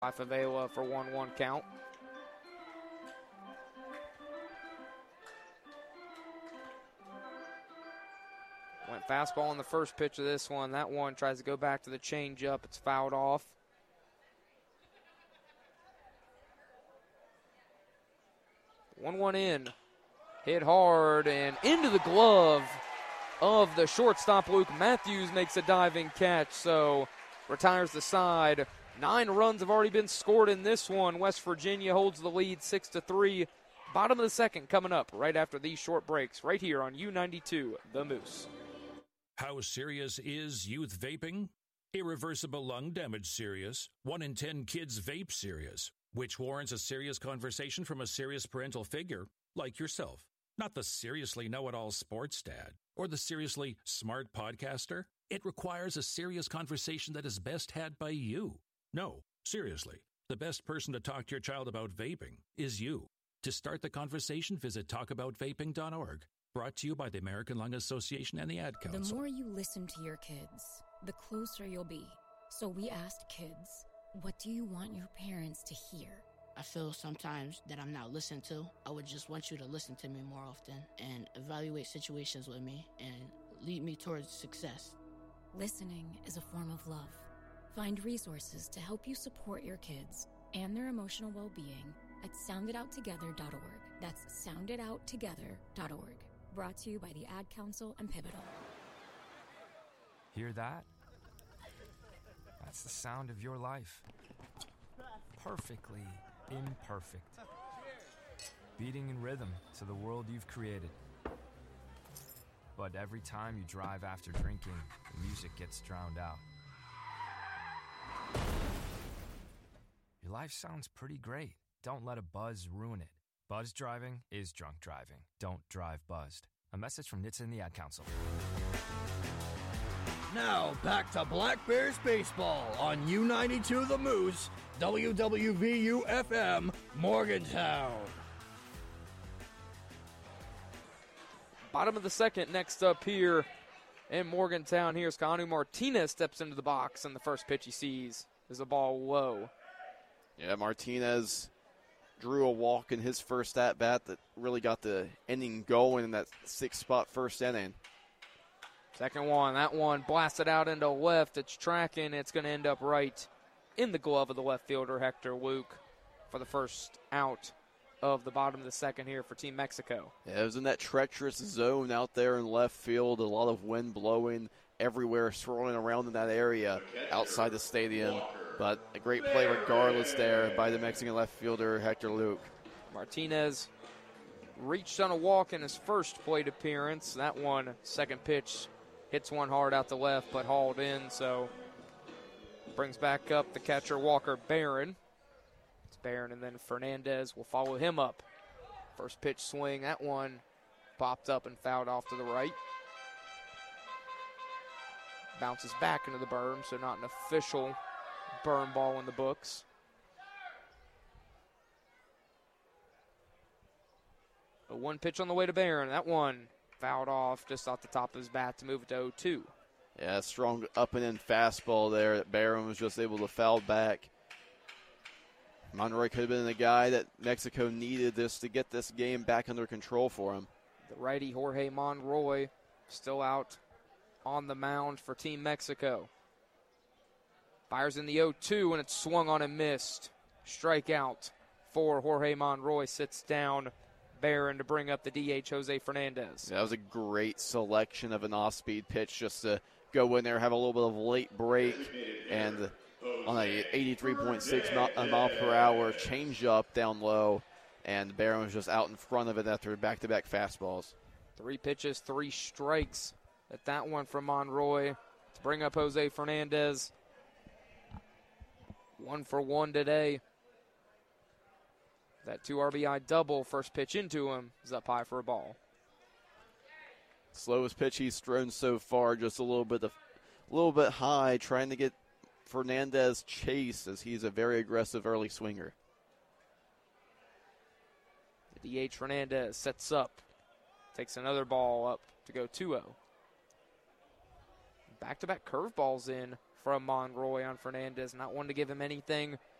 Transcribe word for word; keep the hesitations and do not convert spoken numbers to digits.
by Favela for one one count. Went fastball on the first pitch of this one. That one tries to go back to the changeup. It's fouled off. one one in. Hit hard and into the glove of the shortstop. Luke Matthews makes a diving catch, so retires the side. Nine runs have already been scored in this one. West Virginia holds the lead six to three. Bottom of the second coming up right after these short breaks right here on U ninety-two, The Moose. How serious is youth vaping? Irreversible lung damage serious. One in ten kids vape serious, which warrants a serious conversation from a serious parental figure like yourself. Not the seriously know-it-all sports dad or the seriously smart podcaster. It requires a serious conversation that is best had by you. No, seriously, the best person to talk to your child about vaping is you. To start the conversation, visit talk about vaping dot org. Brought to you by the American Lung Association and the Ad Council. The more you listen to your kids, the closer you'll be. So we asked kids, what do you want your parents to hear? I feel sometimes that I'm not listened to. I would just want you to listen to me more often and evaluate situations with me and lead me towards success. Listening is a form of love. Find resources to help you support your kids and their emotional well-being at sound it out together dot org. That's sound it out together dot org. Brought to you by the Ad Council and Pivotal. Hear that? That's the sound of your life. Perfectly imperfect. Beating in rhythm to the world you've created. But every time you drive after drinking, the music gets drowned out. Your life sounds pretty great. Don't let a buzz ruin it. Buzz driving is drunk driving. Don't drive buzzed. A message from N H T S A and the Ad Council. Now, back to Black Bears baseball on U ninety-two The Moose, W W V U F M, Morgantown. Bottom of the second next up here in Morgantown. Here's Kanu Martinez steps into the box, and the first pitch he sees is a ball low. Yeah, Martinez drew a walk in his first at-bat that really got the inning going in that six-spot first inning. Second one, that one blasted out into left. It's tracking. It's going to end up right in the glove of the left fielder, Hector Luke, for the first out of the bottom of the second here for Team Mexico. Yeah, it was in that treacherous zone out there in left field. A lot of wind blowing everywhere, swirling around in that area outside the stadium. But a great play regardless there by the Mexican left fielder, Hector Luke. Martinez reached on a walk in his first plate appearance. That one, second pitch, hits one hard out the left, but hauled in. So brings back up the catcher, Walker Barron. It's Barron, and then Fernandez will follow him up. First pitch swing, that one popped up and fouled off to the right. Bounces back into the berm, so not an official burn ball in the books. A one pitch on the way to Barron. That one fouled off just off the top of his bat to move it to oh two. Yeah, strong up and in fastball there that Barron was just able to foul back. Monroy could have been the guy that Mexico needed this to get this game back under control for him. The righty Jorge Monroy still out on the mound for Team Mexico. Fires in the oh two, and it's swung on and missed. Strikeout for Jorge Monroy. Sits down Barron to bring up the D H, Jose Fernandez. That was a great selection of an off-speed pitch just to go in there, have a little bit of late break, and on a eighty-three point six mile per hour changeup down low, and Barron was just out in front of it after back-to-back fastballs. Three pitches, three strikes at that one from Monroy to bring up Jose Fernandez. One for one today. That two R B I double, first pitch into him, is up high for a ball. Slowest pitch he's thrown so far, just a little bit of, a little bit high, trying to get Fernandez chased as he's a very aggressive early swinger. The D H Fernandez sets up, takes another ball up to go two oh. Back-to-back curveballs in from Monroy on Fernandez. Not one to give him anything